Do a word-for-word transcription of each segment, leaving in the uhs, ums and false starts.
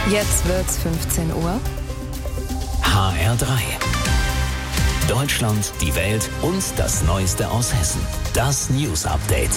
Jetzt wird's fünfzehn Uhr. H R drei. Deutschland, die Welt und das Neueste aus Hessen. Das News Update.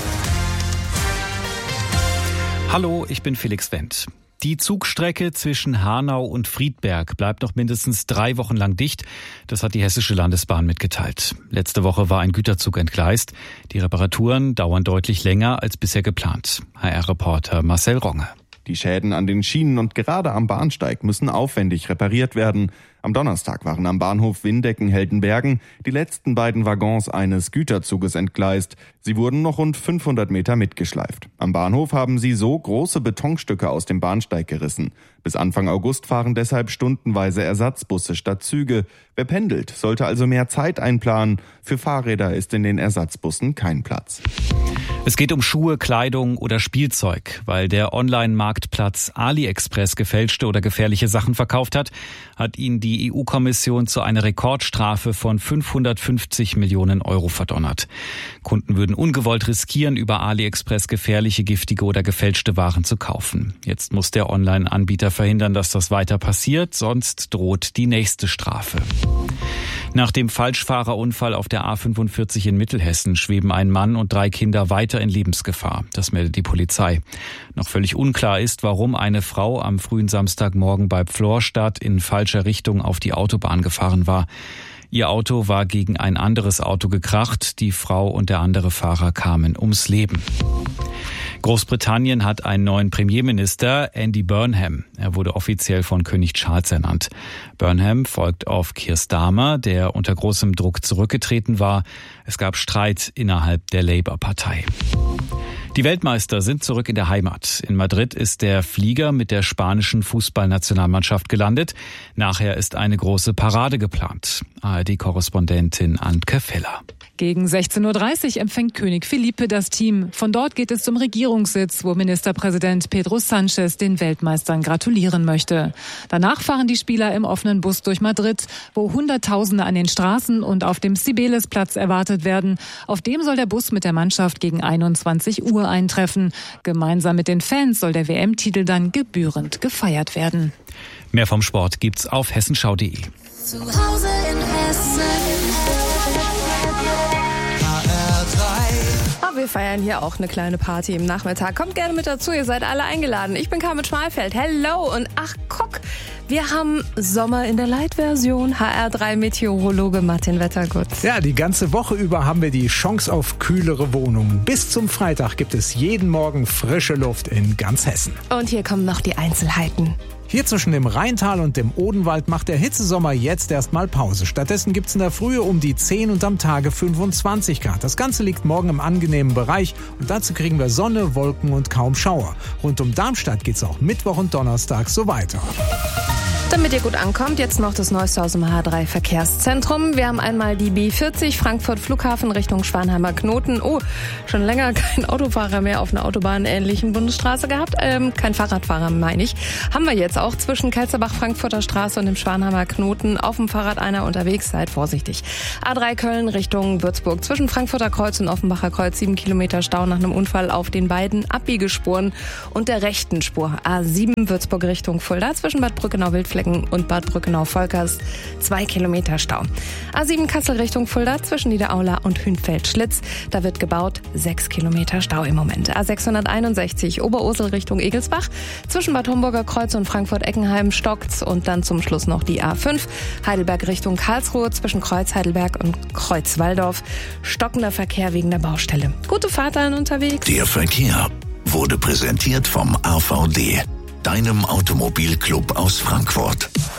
Hallo, ich bin Felix Wendt. Die Zugstrecke zwischen Hanau und Friedberg bleibt noch mindestens drei Wochen lang dicht. Das hat die Hessische Landesbahn mitgeteilt. Letzte Woche war ein Güterzug entgleist. Die Reparaturen dauern deutlich länger als bisher geplant. H R-Reporter Marcel Ronge. Die Schäden an den Schienen und gerade am Bahnsteig müssen aufwendig repariert werden. Am Donnerstag waren am Bahnhof Windecken-Heldenbergen die letzten beiden Waggons eines Güterzuges entgleist. Sie wurden noch rund fünfhundert Meter mitgeschleift. Am Bahnhof haben sie so große Betonstücke aus dem Bahnsteig gerissen. Bis Anfang August fahren deshalb stundenweise Ersatzbusse statt Züge. Wer pendelt, sollte also mehr Zeit einplanen. Für Fahrräder ist in den Ersatzbussen kein Platz. Es geht um Schuhe, Kleidung oder Spielzeug. Weil der Online-Marktplatz AliExpress gefälschte oder gefährliche Sachen verkauft hat, hat ihn die E U-Kommission zu einer Rekordstrafe von fünfhundertfünfzig Millionen Euro verdonnert. Kunden würden ungewollt riskieren, über AliExpress gefährliche, giftige oder gefälschte Waren zu kaufen. Jetzt muss der Online-Anbieter verhindern, dass das weiter passiert, sonst droht die nächste Strafe. Nach dem Falschfahrerunfall auf der A fünfundvierzig in Mittelhessen schweben ein Mann und drei Kinder weiter in Lebensgefahr. Das meldet die Polizei. Noch völlig unklar ist, warum eine Frau am frühen Samstagmorgen bei Pflorstadt in falscher Richtung auf die Autobahn gefahren war. Ihr Auto war gegen ein anderes Auto gekracht. Die Frau und der andere Fahrer kamen ums Leben. Großbritannien hat einen neuen Premierminister, Andy Burnham. Er wurde offiziell von König Charles ernannt. Burnham folgt auf Keir Starmer, der unter großem Druck zurückgetreten war. Es gab Streit innerhalb der Labour-Partei. Die Weltmeister sind zurück in der Heimat. In Madrid ist der Flieger mit der spanischen Fußballnationalmannschaft gelandet. Nachher ist eine große Parade geplant. A R D-Korrespondentin Antke Feller. Gegen sechzehn Uhr dreißig empfängt König Felipe das Team. Von dort geht es zum Regierungssitz, wo Ministerpräsident Pedro Sánchez den Weltmeistern gratulieren möchte. Danach fahren die Spieler im offenen Bus durch Madrid, wo Hunderttausende an den Straßen und auf dem Cibeles-Platz erwartet werden. Auf dem soll der Bus mit der Mannschaft gegen einundzwanzig Uhr eintreffen. Gemeinsam mit den Fans soll der W M-Titel dann gebührend gefeiert werden. Mehr vom Sport gibt's auf hessenschau punkt de. Zu Hause in Hessen. Oh, wir feiern hier auch eine kleine Party im Nachmittag. Kommt gerne mit dazu, ihr seid alle eingeladen. Ich bin Carmen Schmalfeld. Hello und ach, guck, wir haben Sommer in der Light-Version. H R drei Meteorologe Martin Wettergutz. Ja, die ganze Woche über haben wir die Chance auf kühlere Wohnungen. Bis zum Freitag gibt es jeden Morgen frische Luft in ganz Hessen. Und hier kommen noch die Einzelheiten. Hier zwischen dem Rheintal und dem Odenwald macht der Hitzesommer jetzt erstmal Pause. Stattdessen gibt es in der Frühe um die zehn und am Tage fünfundzwanzig Grad. Das Ganze liegt morgen im angenehmen Bereich und dazu kriegen wir Sonne, Wolken und kaum Schauer. Rund um Darmstadt geht es auch Mittwoch und Donnerstag so weiter. Damit ihr gut ankommt, jetzt noch das Neueste aus dem H drei Verkehrszentrum. Wir haben einmal die B vierzig Frankfurt Flughafen Richtung Schwanheimer Knoten. Oh, schon länger kein Autofahrer mehr auf einer autobahnähnlichen Bundesstraße gehabt. Ähm, kein Fahrradfahrer, meine ich. Haben wir jetzt auch zwischen Kelzerbach Frankfurter Straße und dem Schwanheimer Knoten. Auf dem Fahrrad einer unterwegs, seid vorsichtig. A drei Köln Richtung Würzburg. Zwischen Frankfurter Kreuz und Offenbacher Kreuz sieben Kilometer Stau nach einem Unfall auf den beiden Abbiegespuren und der rechten Spur. A sieben Würzburg Richtung Fulda. Zwischen Bad Brückenau-Wildflecken und Bad Brückenau-Volkers zwei Kilometer Stau. A sieben Kassel Richtung Fulda zwischen Niederaula und Hünfeld-Schlitz. Da wird gebaut, sechs Kilometer Stau im Moment. A sechshunderteinundsechzig Oberursel Richtung Egelsbach. Zwischen Bad Homburger Kreuz und Frankfurt-Eckenheim stockt's und dann zum Schluss noch die A fünf. Heidelberg Richtung Karlsruhe zwischen Kreuz Heidelberg und Kreuz Walldorf. Stockender Verkehr wegen der Baustelle. Gute Fahrt dann unterwegs. Der Verkehr wurde präsentiert vom A V D, deinem Automobilclub aus Frankfurt.